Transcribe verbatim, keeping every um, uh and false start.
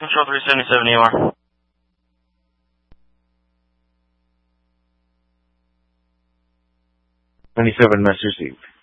Control three seventy-seven E M R. ninety-seven, message received.